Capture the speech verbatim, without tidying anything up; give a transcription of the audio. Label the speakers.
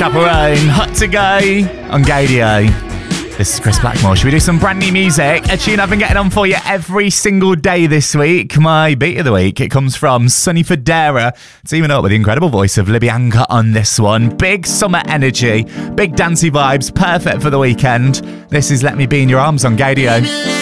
Speaker 1: Chaperone, Hot to Go on Gaydio. This is Chris Blackmore. Should we do some brand new music? A tune I've been getting on for you every single day this week. My beat of the week, it comes from Sonny Fodera, teaming up with the incredible voice of Libby Anchor on this one. Big summer energy, big dancey vibes, perfect for the weekend. This is Let Me Be In Your Arms on Gaydio.